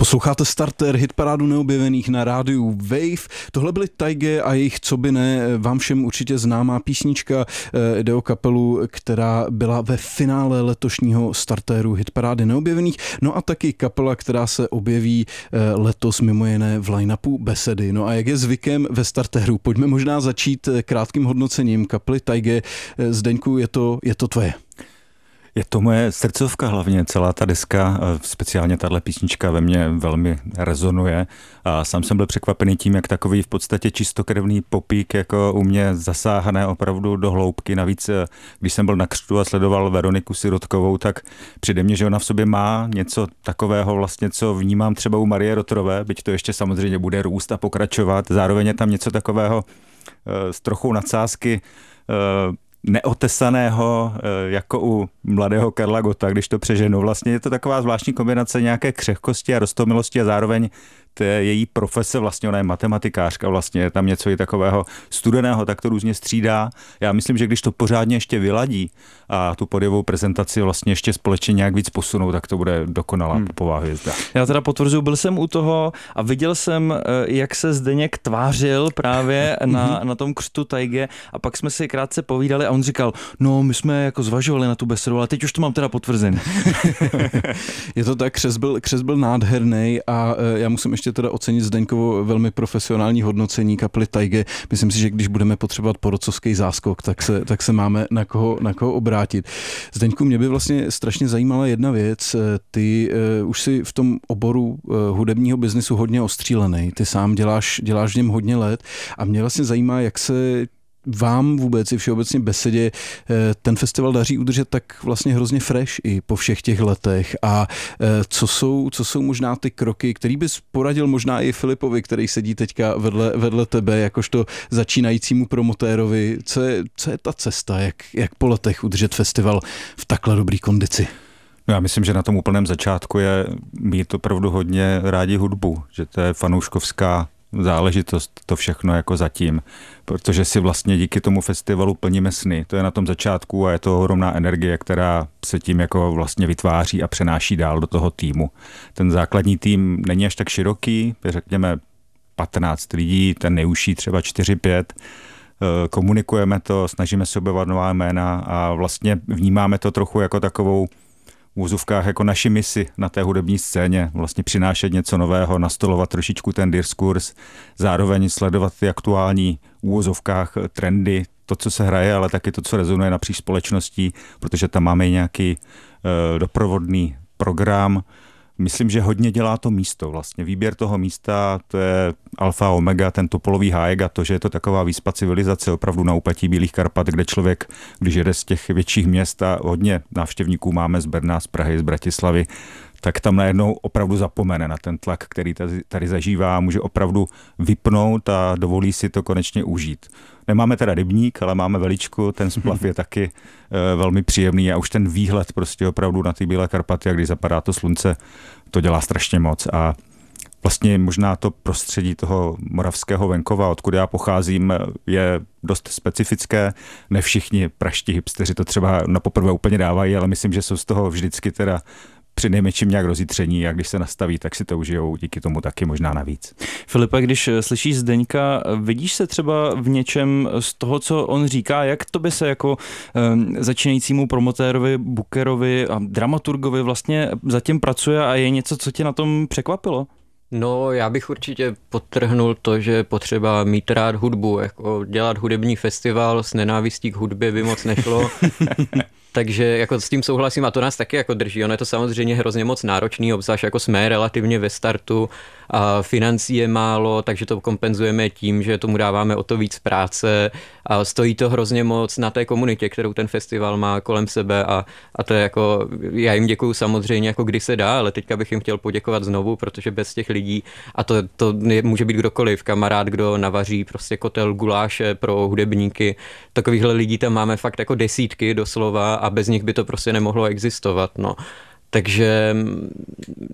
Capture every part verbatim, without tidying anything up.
Posloucháte Starter, hitparádu neobjevených na rádiu Wave. Tohle byly Taige a jejich Co by ne, vám všem určitě známá písnička. Jde o kapelu, která byla ve finále letošního Starteru hitparády neobjevených. No a taky kapela, která se objeví letos mimo jiné v line-upu Besedy. No a jak je zvykem ve Starteru, pojďme možná začít krátkým hodnocením kapely Taige. Zdeňku, je to, je to tvoje. Je to moje srdcovka hlavně, celá ta deska, speciálně tahle písnička ve mně velmi rezonuje a sám jsem byl překvapený tím, jak takový v podstatě čistokrevný popík jako u mě zasáhne opravdu do hloubky. Navíc, když jsem byl na křtu a sledoval Veroniku Sirotkovou, tak přijde mně, že ona v sobě má něco takového vlastně, co vnímám třeba u Marie Rotrové, byť to ještě samozřejmě bude růst a pokračovat. Zároveň je tam něco takového s trochou nadsázky neotesaného, jako u mladého Karla Gotta, když to přeženu. Vlastně je to taková zvláštní kombinace nějaké křehkosti a roztomilosti a zároveň to je její profese, vlastně ona je matematikářka, vlastně je tam něco i takového studeného, tak to různě střídá. Já myslím, že když to pořádně ještě vyladí a tu podjevou prezentaci vlastně ještě společně nějak víc posunou, tak to bude dokonalá hmm. popová hvězda. Já teda potvrzuji, byl jsem u toho a viděl jsem, jak se Zdeněk tvářil právě na, na tom křtu Taige a pak jsme si krátce povídali a on říkal, no my jsme jako zvažovali na tu besedu, ale teď už to mám teda potvrzený. Je to tak, křest byl, křest byl nádherný a já musím ještě teda ocenit Zdeňkovo velmi profesionální hodnocení kapely Taige. Myslím si, že když budeme potřebovat porocovský záskok, tak se, tak se máme na koho, na koho obrátit. Zdeňku, mě by vlastně strašně zajímala jedna věc. Ty uh, už si v tom oboru uh, hudebního biznisu hodně ostřílený. Ty sám děláš, děláš v něm hodně let a mě vlastně zajímá, jak se vám vůbec i všeobecně Besedě ten festival daří udržet tak vlastně hrozně fresh i po všech těch letech a co jsou, co jsou možná ty kroky, který bys poradil možná i Filipovi, který sedí teďka vedle, vedle tebe, jakožto začínajícímu promotérovi, co je, co je ta cesta, jak, jak po letech udržet festival v takhle dobrý kondici? No já myslím, že na tom úplném začátku je mít opravdu hodně rádi hudbu, že to je fanouškovská záležitost, to všechno jako zatím, protože si vlastně díky tomu festivalu plníme sny. To je na tom začátku a je to ohromná energie, která se tím jako vlastně vytváří a přenáší dál do toho týmu. Ten základní tým není až tak široký, řekněme patnáct lidí, ten nejužší třeba čtyři pět. Komunikujeme to, snažíme se objevovat nová jména a vlastně vnímáme to trochu jako takovou v úzovkách jako naši misi na té hudební scéně, vlastně přinášet něco nového, nastolovat trošičku ten diskurs, zároveň sledovat ty aktuální v úzovkách trendy, to, co se hraje, ale taky to, co rezonuje napříč společností, protože tam máme i nějaký uh, doprovodný program. Myslím, že hodně dělá to místo vlastně. Výběr toho místa, to je alfa a omega, ten Topolový hájek a to, že je to taková výspa civilizace opravdu na úpatí Bílých Karpat, kde člověk, když jede z těch větších měst a hodně návštěvníků máme z Brna, z Prahy, z Bratislavy, tak tam najednou opravdu zapomene na ten tlak, který tady, tady zažívá a může opravdu vypnout a dovolí si to konečně užít. Nemáme teda rybník, ale máme Veličku, ten splav je taky e, velmi příjemný a už ten výhled prostě opravdu na ty Bílé Karpaty, a když zapadá to slunce, to dělá strašně moc a vlastně možná to prostředí toho moravského venkova, odkud já pocházím, je dost specifické. Ne všichni praští hipsteři to třeba na poprvé úplně dávají, ale myslím, že jsou z toho vždycky teda přinejmenším nějak rozjitření a když se nastaví, tak si to užijou díky tomu taky možná navíc. Filipe, když slyšíš Zdeňka, vidíš se třeba v něčem z toho, co on říká, jak to by se jako um, začínajícímu promotérovi, bookerovi a dramaturgovi vlastně zatím pracuje a je něco, co tě na tom překvapilo? No, já bych určitě podtrhnul to, že potřeba mít rád hudbu, jako dělat hudební festival s nenávistí k hudbě by moc nešlo. Takže jako s tím souhlasím a to nás taky jako drží. Ono je to samozřejmě hrozně moc náročný, obzvlášť jako jsme relativně ve startu a financí je málo, takže to kompenzujeme tím, že tomu dáváme o to víc práce a stojí to hrozně moc na té komunitě, kterou ten festival má kolem sebe a, a to je jako, já jim děkuju samozřejmě jako kdy se dá, ale teďka bych jim chtěl poděkovat znovu, protože bez těch lidí, a to, to může být kdokoliv, kamarád, kdo navaří prostě kotel guláše pro hudebníky, takovýchhle lidí tam máme fakt jako desítky doslova a bez nich by to prostě nemohlo existovat, no. Takže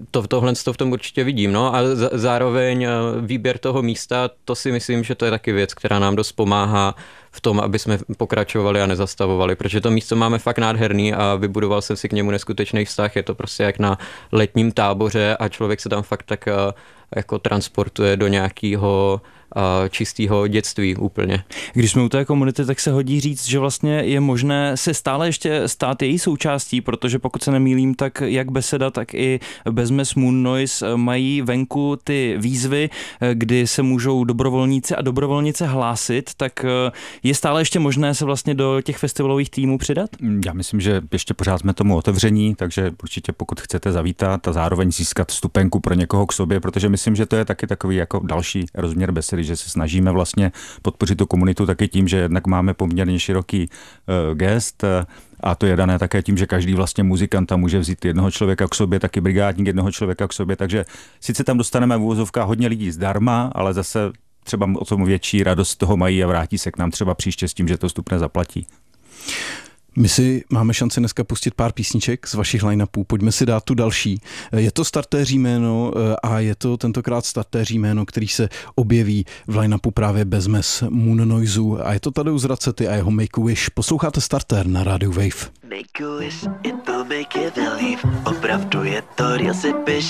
to, tohle to v tom určitě vidím, no a z, zároveň výběr toho místa, to si myslím, že to je taky věc, která nám dost pomáhá v tom, aby jsme pokračovali a nezastavovali, protože to místo máme fakt nádherný a vybudoval jsem si k němu neskutečný vztah, je to prostě jak na letním táboře a člověk se tam fakt tak jako transportuje do nějakého čistého dětství úplně. Když jsme u té komunity, tak se hodí říct, že vlastně je možné se stále ještě stát její součástí, protože pokud se nemýlím, tak jak Beseda, tak i Bezmes Moon Noise mají venku ty výzvy, kdy se můžou dobrovolníci a dobrovolnice hlásit, tak je stále ještě možné se vlastně do těch festivalových týmů přidat? Já myslím, že ještě pořád jsme tomu otevření, takže určitě pokud chcete zavítat a zároveň získat vstupenku pro někoho k sobě, protože myslím, že to je taky takový jako další rozměr Besedy, že se snažíme vlastně podpořit tu komunitu taky tím, že jednak máme poměrně široký uh, gest uh, a to je dané také tím, že každý vlastně muzikant tam může vzít jednoho člověka k sobě, taky brigádník jednoho člověka k sobě, takže sice tam dostaneme v uvozovkách hodně lidí zdarma, ale zase třeba o tom větší radost toho mají a vrátí se k nám třeba příště s tím, že to vstupné zaplatí. My si máme šanci dneska pustit pár písniček z vašich line-upů. Pojďme si dát tu další. Je to startéří jméno a je to tentokrát startéří jméno, který se objeví v line-upu právě Bezmes Moon Noiseu a je to Tadeusz Racety a jeho Make a Wish. Posloucháte Startér na rádiu Wave. Make a wish, it will make you believe. Opravdu je to real sipiš.